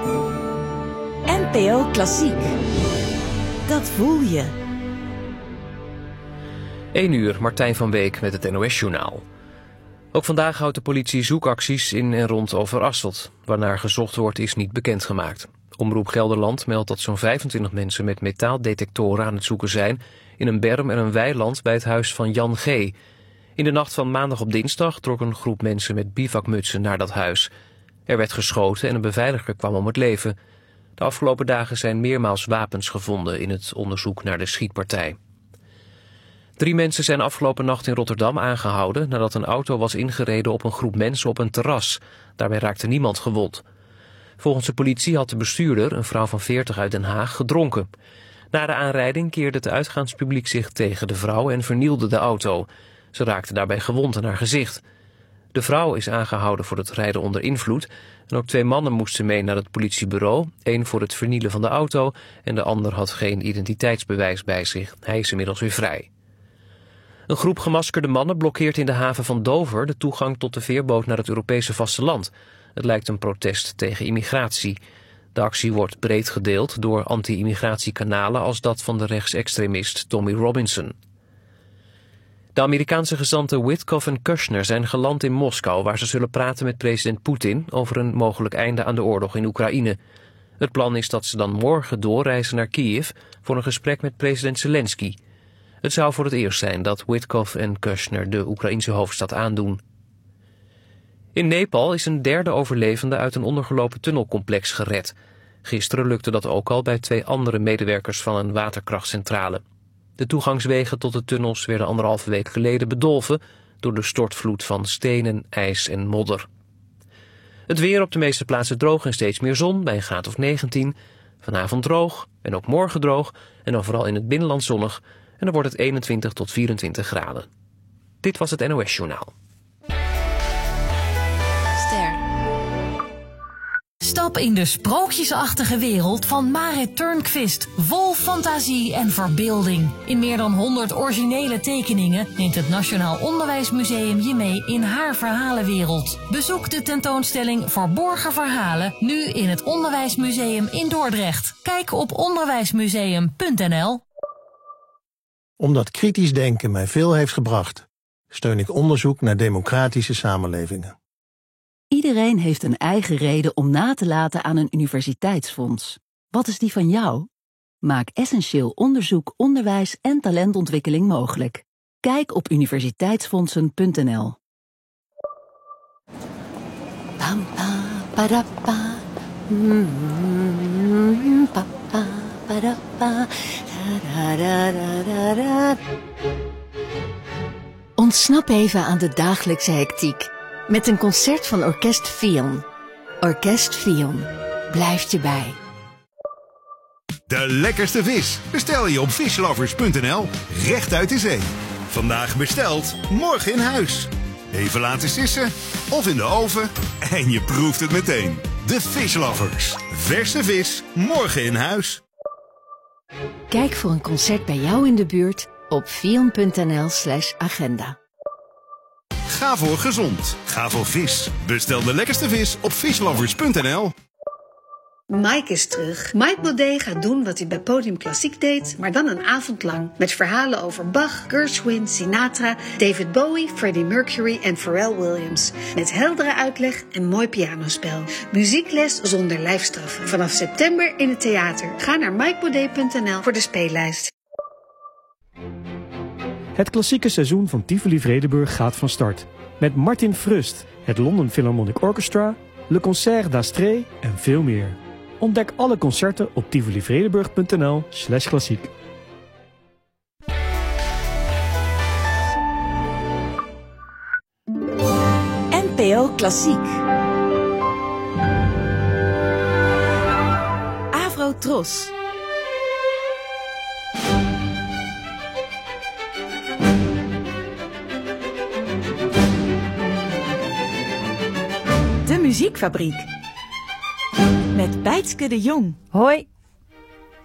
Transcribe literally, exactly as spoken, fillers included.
N P O Klassiek. Dat voel je. één uur, Martijn van Beek met het N O S-journaal. Ook vandaag houdt de politie zoekacties in en rond Overasselt. Waarnaar gezocht wordt is niet bekendgemaakt. Omroep Gelderland meldt dat zo'n vijfentwintig mensen met metaaldetectoren aan het zoeken zijn in een berm en een weiland bij het huis van Jan G. In de nacht van maandag op dinsdag trok een groep mensen met bivakmutsen naar dat huis. Er werd geschoten en een beveiliger kwam om het leven. De afgelopen dagen zijn meermaals wapens gevonden in het onderzoek naar de schietpartij. Drie mensen zijn afgelopen nacht in Rotterdam aangehouden nadat een auto was ingereden op een groep mensen op een terras. Daarbij raakte niemand gewond. Volgens de politie had de bestuurder, een vrouw van veertig uit Den Haag, gedronken. Na de aanrijding keerde het uitgaanspubliek zich tegen de vrouw en vernielde de auto. Ze raakte daarbij gewond in haar gezicht. De vrouw is aangehouden voor het rijden onder invloed en ook twee mannen moesten mee naar het politiebureau. Eén voor het vernielen van de auto en de ander had geen identiteitsbewijs bij zich. Hij is inmiddels weer vrij. Een groep gemaskerde mannen blokkeert in de haven van Dover de toegang tot de veerboot naar het Europese vasteland. Het lijkt een protest tegen immigratie. De actie wordt breed gedeeld door anti-immigratiekanalen als dat van de rechtsextremist Tommy Robinson. De Amerikaanse gezanten Witkoff en Kushner zijn geland in Moskou, waar ze zullen praten met president Poetin over een mogelijk einde aan de oorlog in Oekraïne. Het plan is dat ze dan morgen doorreizen naar Kiev voor een gesprek met president Zelensky. Het zou voor het eerst zijn dat Witkoff en Kushner de Oekraïnse hoofdstad aandoen. In Nepal is een derde overlevende uit een ondergelopen tunnelcomplex gered. Gisteren lukte dat ook al bij twee andere medewerkers van een waterkrachtcentrale. De toegangswegen tot de tunnels werden anderhalve week geleden bedolven door de stortvloed van stenen, ijs en modder. Het weer op de meeste plaatsen droog en steeds meer zon bij een graad of negentien. Vanavond droog en ook morgen droog en dan vooral in het binnenland zonnig. En dan wordt het eenentwintig tot vierentwintig graden. Dit was het N O S-journaal. Ster. Stap in de sprookjesachtige wereld van Marit Turnquist. Vol fantasie en verbeelding. In meer dan honderd originele tekeningen neemt het Nationaal Onderwijsmuseum je mee in haar verhalenwereld. Bezoek de tentoonstelling Verborgen Verhalen nu in het Onderwijsmuseum in Dordrecht. Kijk op onderwijsmuseum punt n l. Omdat kritisch denken mij veel heeft gebracht, steun ik onderzoek naar democratische samenlevingen. Iedereen heeft een eigen reden om na te laten aan een universiteitsfonds. Wat is die van jou? Maak essentieel onderzoek, onderwijs en talentontwikkeling mogelijk. Kijk op universiteitsfondsen punt n l. Pam, pa, para, pa. Mm, pa, pa, para, pa. Da, da, da, da, da. Ontsnap even aan de dagelijkse hectiek met een concert van Orkest Fion. Orkest Fion blijft je bij. De lekkerste vis bestel je op fishlovers punt n l, recht uit de zee. Vandaag besteld, morgen in huis. Even laten sissen of in de oven en je proeft het meteen. De Fishlovers. Verse vis, morgen in huis. Kijk voor een concert bij jou in de buurt op fion punt n l slash agenda. Ga voor gezond. Ga voor vis. Bestel de lekkerste vis op fishlovers punt n l. Mike is terug. Mike Baudet gaat doen wat hij bij Podium Klassiek deed, maar dan een avond lang. Met verhalen over Bach, Gershwin, Sinatra, David Bowie, Freddie Mercury en Pharrell Williams. Met heldere uitleg en mooi pianospel. Muziekles zonder lijfstraffen. Vanaf september in het theater. Ga naar mike baudet punt n l voor de speellijst. Het klassieke seizoen van Tivoli Vredenburg gaat van start. Met Martin Frust, het London Philharmonic Orchestra, Le Concert d'Astrée en veel meer. Ontdek alle concerten op tivolivredenburg punt n l slash klassiek. N P O Klassiek. Avro Tros. De Muziekfabriek. Met Bijtske de Jong. Hoi,